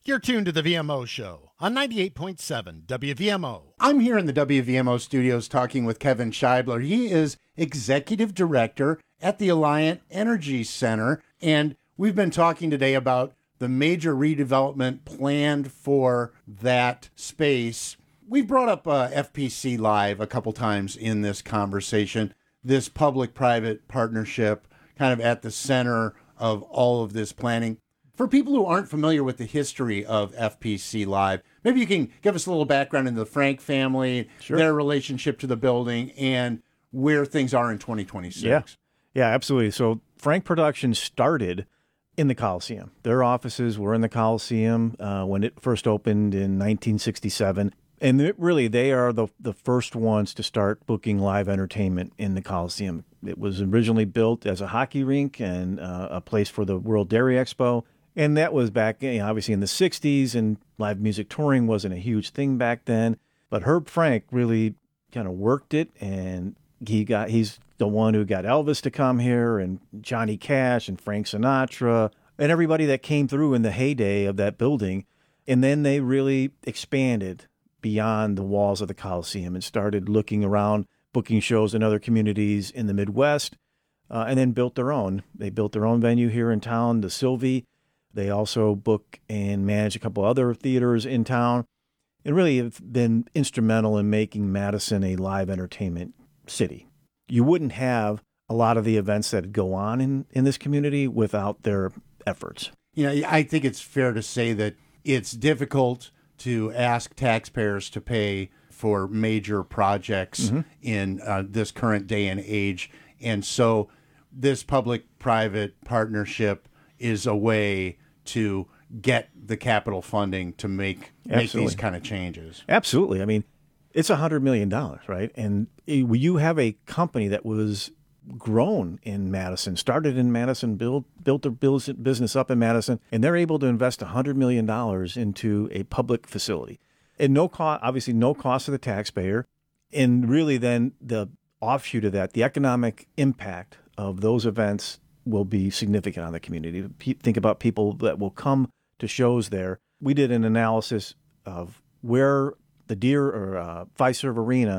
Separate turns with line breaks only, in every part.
You're tuned to the VMO Show on 98.7 WVMO.
I'm here in the WVMO studios talking with Kevin Scheibler. He is Executive Director at the Alliant Energy Center, and we've been talking today about the major redevelopment planned for that space. We've brought up FPC Live a couple times in this conversation, this public-private partnership kind of at the center of all of this planning. For people who aren't familiar with the history of FPC Live, maybe you can give us a little background into the Frank family,
Sure.
Their relationship to the building, and where things are in 2026.
Yeah, absolutely. So Frank Productions started in the Coliseum. Their offices were in the Coliseum when it first opened in 1967. And they are the first ones to start booking live entertainment in the Coliseum. It was originally built as a hockey rink and a place for the World Dairy Expo. And that was back, obviously in the 60s, and live music touring wasn't a huge thing back then. But Herb Frank really kind of worked it, and he's the one who got Elvis to come here, and Johnny Cash, and Frank Sinatra, and everybody that came through in the heyday of that building. And then they really expanded beyond the walls of the Coliseum and started looking around, booking shows in other communities in the Midwest, and then built their own. They built their own venue here in town, the Sylvie. They also book and manage a couple other theaters in town, and really have been instrumental in making Madison a live entertainment city. You wouldn't have a lot of the events that go on in this community without their efforts.
I think it's fair to say that it's difficult to ask taxpayers to pay for major projects in this current day and age. And so this public-private partnership is a way to get the capital funding to make these kind of changes.
Absolutely. I mean, it's $100 million, right? And you have a company that was grown in Madison, started in Madison, built their business up in Madison, and they're able to invest $100 million into a public facility. And no cost, obviously no cost to the taxpayer. And really then the offshoot of that, the economic impact of those events will be significant on the community. Think about people that will come to shows there. We did an analysis of where the Deere or Fiserv Arena,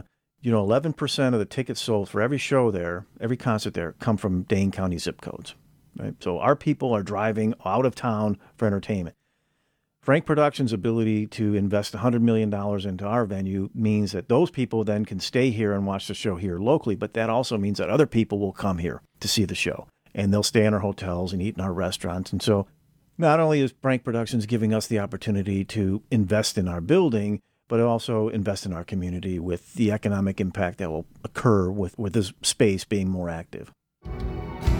11% of the tickets sold for every show there, every concert there, come from Dane County zip codes. Right? So our people are driving out of town for entertainment. Frank Productions' ability to invest $100 million into our venue means that those people then can stay here and watch the show here locally, but that also means that other people will come here to see the show. And they'll stay in our hotels and eat in our restaurants. And so not only is Frank Productions giving us the opportunity to invest in our building, but also invest in our community with the economic impact that will occur with this space being more active.